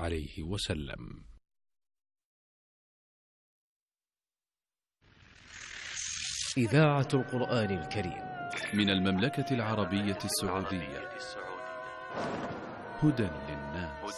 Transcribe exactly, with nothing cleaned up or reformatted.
عليه وسلم. إذاعة القرآن الكريم من المملكة العربية السعودية، هدى للناس.